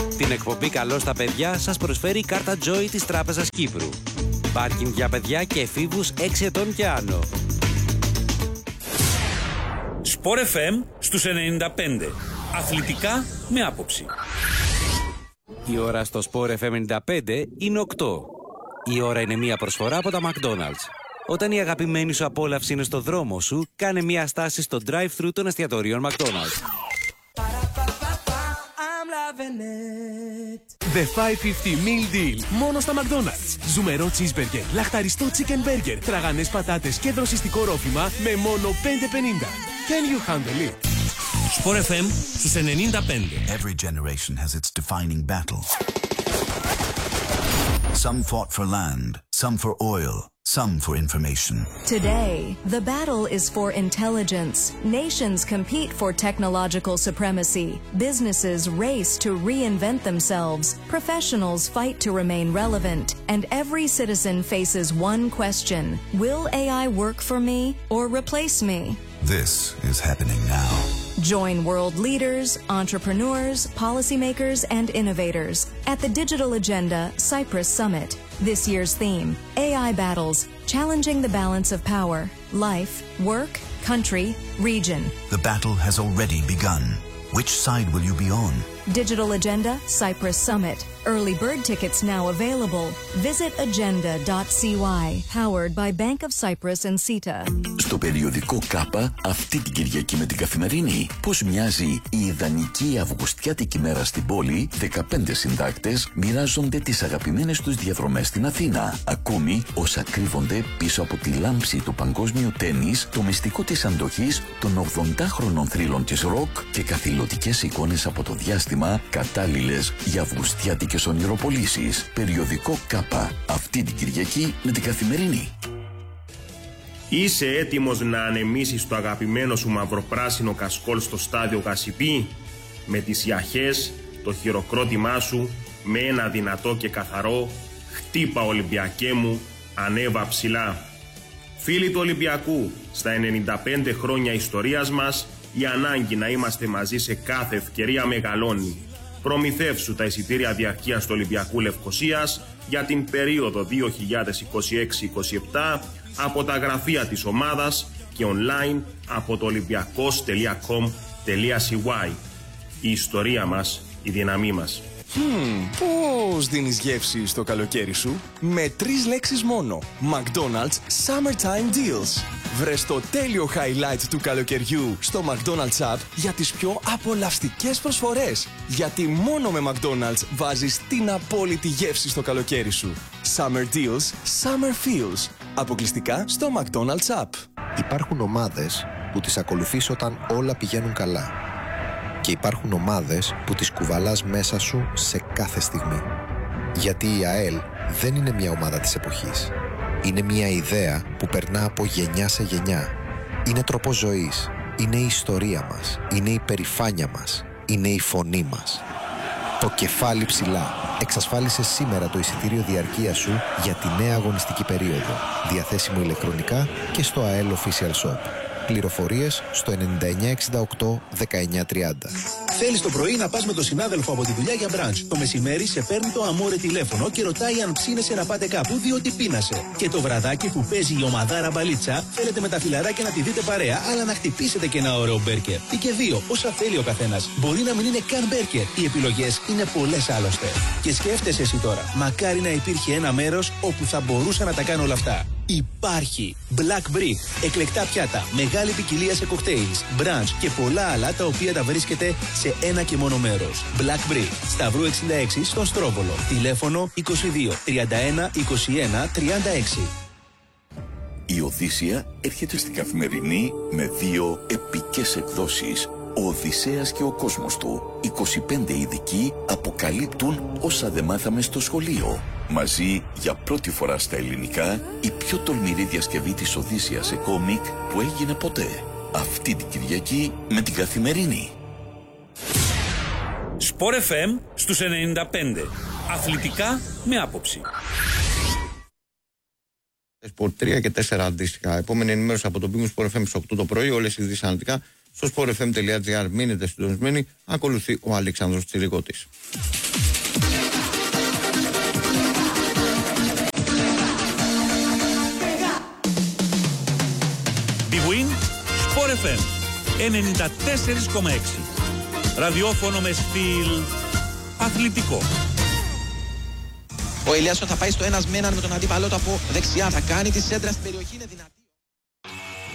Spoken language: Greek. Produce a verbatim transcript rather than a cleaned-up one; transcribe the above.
Την εκπομπή «Καλό στα παιδιά» σας προσφέρει η κάρτα Joy της Τράπεζας Κύπρου. Πάρκινγκ για παιδιά και εφήβους έξι ετών και άνω. Σπορ εφ εμ στους ενενήντα πέντε. Αθλητικά με άποψη. Η ώρα στο Σπορ εφ εμ ενενήντα πέντε είναι οκτώ. Η ώρα είναι μία προσφορά από τα McDonald's. Όταν η αγαπημένη σου απόλαυση είναι στο δρόμο σου, κάνε μία στάση στο drive-thru των εστιατορίων McDonald's. The πεντακόσια πενήντα Meal Deal. Μόνο στα McDonald's. Ζουμερό cheeseburger, λαχταριστό chicken burger, τραγανές πατάτες και δροσιστικό ρόφημα με μόνο πέντε πενήντα. Can you handle it? Σπορ εφ εμ στους ενενήντα πέντε. Every generation has its defining battle. Some fought for land, some for oil, some for information. Today, the battle is for intelligence. Nations compete for technological supremacy. Businesses race to reinvent themselves. Professionals fight to remain relevant. And every citizen faces one question: will A I work for me or replace me? This is happening now. Join world leaders, entrepreneurs, policymakers, and innovators at the Digital Agenda Cyprus Summit. This year's theme, A I Battles, Challenging the Balance of Power, Life, Work, Country, Region. The battle has already begun. Which side will you be on? Digital Agenda Cyprus Summit. Early bird tickets now available. Visit agenda dot c y. Powered by Bank of Cyprus and CETA. Στο περιοδικό Κάπα, αυτή την Κυριακή με την Καθημερινή, πώς μοιάζει η ιδανική αυγουστιάτικη μέρα στην πόλη, δεκαπέντε συντάκτες μοιράζονται τις αγαπημένες τους διαδρομές στην Αθήνα. Ακόμη, όσα κρύβονται πίσω από τη λάμψη του παγκόσμιου τένις, το μυστικό της αντοχής των ογδοντάχρονων θρύλων της ροκ και καθηλωτικές εικόνες από το διάστημα, κατάλληλες για αυγουστιάτικες ονειροπολίσεις. Περιοδικό Κάπα, αυτή την Κυριακή με την Καθημερινή. Είσαι έτοιμος να ανεμίσεις το αγαπημένο σου μαυροπράσινο κασκόλ στο στάδιο Γασιπί? Με τις ιαχές, το χειροκρότημά σου, με ένα δυνατό και καθαρό «Χτύπα Ολυμπιακέ μου, ανέβα ψηλά». Φίλοι του Ολυμπιακού, στα ενενήντα πέντε χρόνια ιστορίας μας, η ανάγκη να είμαστε μαζί σε κάθε ευκαιρία μεγαλώνει. Προμηθεύσου τα εισιτήρια διαρκείας του Ολυμπιακού Λευκωσίας για την περίοδο δύο χιλιάδες είκοσι έξι είκοσι επτά από τα γραφεία της ομάδας και online από το ολυμπιακός τελεία κομ τελεία σι γουάι. Η ιστορία μας, η δύναμή μας. Hmm, πώς δίνεις γεύση στο καλοκαίρι σου? Με τρεις λέξεις μόνο. McDonald's Summertime Deals. Βρες το τέλειο highlight του καλοκαιριού στο McDonald's App για τις πιο απολαυστικές προσφορές. Γιατί μόνο με McDonald's βάζεις την απόλυτη γεύση στο καλοκαίρι σου. Summer Deals, Summer Feels. Αποκλειστικά στο McDonald's App. Υπάρχουν ομάδες που τις ακολουθείς όταν όλα πηγαίνουν καλά. Και υπάρχουν ομάδες που τις κουβαλάς μέσα σου σε κάθε στιγμή. Γιατί η ΑΕΛ δεν είναι μια ομάδα της εποχής. Είναι μια ιδέα που περνά από γενιά σε γενιά. Είναι τρόπος ζωής. Είναι η ιστορία μας. Είναι η περηφάνεια μας. Είναι η φωνή μας. Το κεφάλι ψηλά. Εξασφάλισε σήμερα το εισιτήριο διαρκείας σου για τη νέα αγωνιστική περίοδο. Διαθέσιμο ηλεκτρονικά και στο ΑΕΛ Official Shop. Πληροφορίες στο ενενήντα εννιά εξήντα οκτώ δεκαεννιά τριάντα. Θέλεις το πρωί να πας με τον συνάδελφο από τη δουλειά για μπραντς. Το μεσημέρι σε παίρνει το αμόρε τηλέφωνο και ρωτάει αν ψήνεσαι να πάτε κάπου διότι πείνασε. Και το βραδάκι που παίζει η ομαδάρα μπαλίτσα, θέλετε με τα φιλαράκια να τη δείτε παρέα, αλλά να χτυπήσετε και ένα ωραίο μπέρκερ. Ή και δύο, όσα θέλει ο καθένας. Μπορεί να μην είναι καν μπέρκερ. Οι επιλογές είναι πολλές άλλωστε. Και σκέφτεσαι εσύ τώρα, μακάρι να υπήρχε ένα μέρος όπου θα μπορούσα να τα κάνω όλα αυτά. Υπάρχει Black Brick, εκλεκτά πιάτα, μεγάλη ποικιλία σε κοκτέιλς, μπραντς και πολλά άλλα τα οποία τα βρίσκεται σε ένα και μόνο μέρος. Black Brick, Σταυρού εξήντα έξι στον Στρόβολο. Τηλέφωνο είκοσι δύο τριάντα ένα είκοσι ένα τριάντα έξι. Η Οδύσσια έρχεται στην Καθημερινή με δύο επικές εκδόσεις. Ο Οδυσσέας και ο κόσμος του. είκοσι πέντε ειδικοί αποκαλύπτουν όσα δεν μάθαμε στο σχολείο. Μαζί, για πρώτη φορά στα ελληνικά, η πιο τολμηρή διασκευή της Οδύσσιας σε κόμικ που έγινε ποτέ. Αυτή την Κυριακή με την Καθημερινή. Σπορ εφ εμ στους ενενήντα πέντε. Αθλητικά με άποψη. Σπορ τρία και τέσσερα αντίστοιχα. Επόμενη ενημέρωση από το Big Sport εφ εμ στις οκτώ το πρωί. Όλες οι ειδήσεις αναλυτικά στο σπορ εφ εμ τελεία τζι άρ. Μείνετε συντονισμένοι. Ακολουθεί ο Αλέξανδρος Τσιρικώτης. εφ εμ ενενήντα τέσσερα κόμμα έξι. Ραδιόφωνο με στυλ αθλητικό. Ο Ηλιάσον θα πάει στο ένας με έναν με τον αντίπαλό του από δεξιά. Θα κάνει τη σέντρα στην περιοχή. Είναι δυνατή.